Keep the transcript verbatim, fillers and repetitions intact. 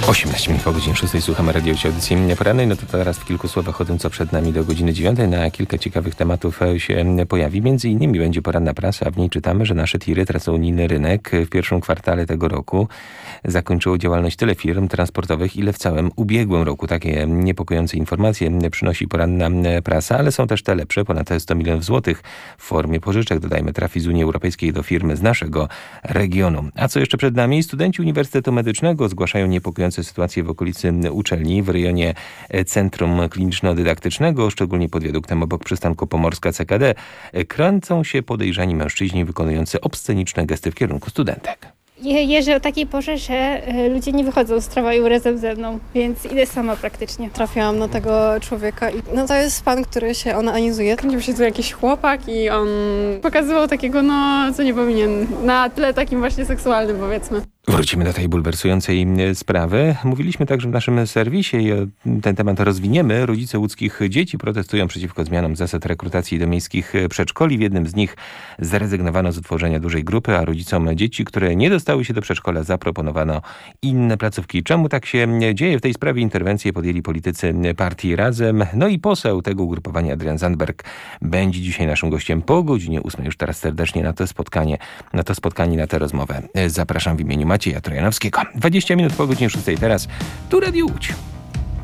osiemnaście minut po godzinie szóstej słuchamy radiowej audycji porannej. No to teraz w kilku słowach o tym, co przed nami do godziny dziewiątej. Na kilka ciekawych tematów się pojawi. Między innymi będzie poranna prasa, a w niej czytamy, że nasze tiry tracą unijny rynek. W pierwszym kwartale tego roku zakończyło działalność tyle firm transportowych, ile w całym ubiegłym roku. Takie niepokojące informacje przynosi poranna prasa, ale są też te lepsze. Ponad sto milionów złotych w formie pożyczek, dodajmy, trafi z Unii Europejskiej do firmy z naszego regionu. A co jeszcze przed nami? Studenci Uniwersytetu Medycznego zgłaszają niepokojące sytuacje w okolicy uczelni, w rejonie Centrum Kliniczno-Dydaktycznego, szczególnie pod wiaduktem obok przystanku Pomorska C K D. Kręcą się podejrzani mężczyźni wykonujący obsceniczne gesty w kierunku studentek. Jeżdżę o takiej porze, że ludzie nie wychodzą z tramwaju razem ze mną, więc idę sama praktycznie. Trafiłam na tego człowieka i no to jest pan, który się onanizuje. Kręcił się tu jakiś chłopak i on pokazywał takiego, no co nie powinien, na tle takim właśnie seksualnym, powiedzmy. Wrócimy do tej bulwersującej sprawy. Mówiliśmy także w naszym serwisie i ten temat rozwiniemy. Rodzice łódzkich dzieci protestują przeciwko zmianom zasad rekrutacji do miejskich przedszkoli. W jednym z nich zrezygnowano z utworzenia dużej grupy, a rodzicom dzieci, które nie dostały się do przedszkola, zaproponowano inne placówki. Czemu tak się dzieje? W tej sprawie interwencję podjęli politycy partii Razem. No i poseł tego ugrupowania Adrian Zandberg będzie dzisiaj naszym gościem po godzinie ósmej. Już teraz serdecznie na to spotkanie, na to spotkanie, na tę rozmowę zapraszam w imieniu Macieja Trojanowskiego. dwadzieścia minut po godzinie szóstej teraz. Tu Radio Łódź.